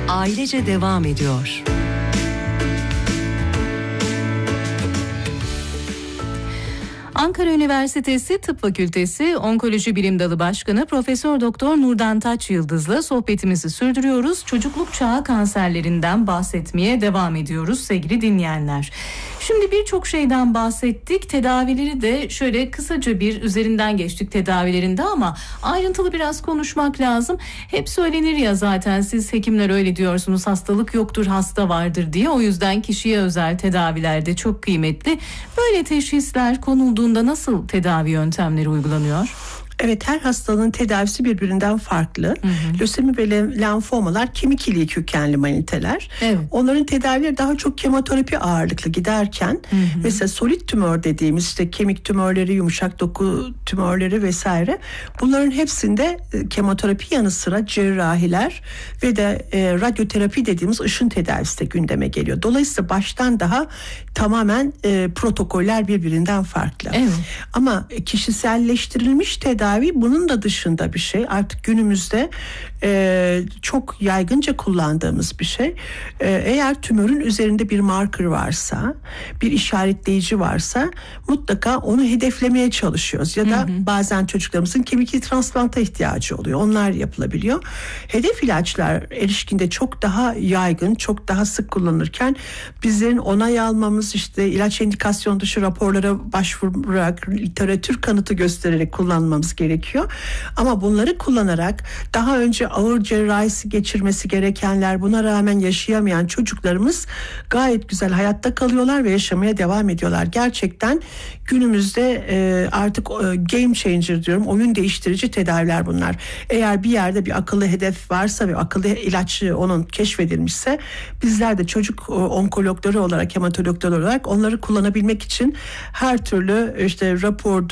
ailece devam ediyor. Ankara Üniversitesi Tıp Fakültesi Onkoloji Bilim Dalı Başkanı Profesör Doktor Nurdan Taç Yıldız'la sohbetimizi sürdürüyoruz. Çocukluk çağı kanserlerinden bahsetmeye devam ediyoruz sevgili dinleyenler. Şimdi birçok şeyden bahsettik. Tedavileri de şöyle kısaca bir üzerinden geçtik tedavilerinde ama ayrıntılı biraz konuşmak lazım. Hep söylenir ya zaten, siz hekimler öyle diyorsunuz, hastalık yoktur hasta vardır diye. O yüzden kişiye özel tedaviler de çok kıymetli. Böyle teşhisler konulduğunda nasıl tedavi yöntemleri uygulanıyor? Evet, her hastalığın tedavisi birbirinden farklı. Lösemi ve lenfomalar kemik iliği kökenli maniteler. Evet. Onların tedavileri daha çok kemoterapi ağırlıklı giderken mesela solid tümör dediğimiz işte kemik tümörleri, yumuşak doku tümörleri vesaire, bunların hepsinde kemoterapi yanı sıra cerrahiler ve de radyoterapi dediğimiz ışın tedavisi de gündeme geliyor. Dolayısıyla baştan daha tamamen protokoller birbirinden farklı. Evet. Ama kişiselleştirilmiş tedavi bunun da dışında bir şey. Artık günümüzde çok yaygınca kullandığımız bir şey. Eğer tümörün üzerinde bir marker varsa, bir işaretleyici varsa mutlaka onu hedeflemeye çalışıyoruz. Ya da bazen çocuklarımızın kemik transplanta ihtiyacı oluyor. Onlar yapılabiliyor. Hedef ilaçlar erişkinde çok daha yaygın, çok daha sık kullanılırken bizlerin onay almamız, işte ilaç indikasyon dışı raporlara başvurarak, literatür kanıtı göstererek kullanmamız gerekiyor. Ama bunları kullanarak daha önce ağır cerrahisi geçirmesi gerekenler, buna rağmen yaşayamayan çocuklarımız gayet güzel hayatta kalıyorlar ve yaşamaya devam ediyorlar. Gerçekten günümüzde artık game changer diyorum, oyun değiştirici tedaviler bunlar. Eğer bir yerde bir akıllı hedef varsa ve akıllı ilaç onun keşfedilmişse, bizler de çocuk onkologları olarak, hematologlar olarak onları kullanabilmek için her türlü işte rapor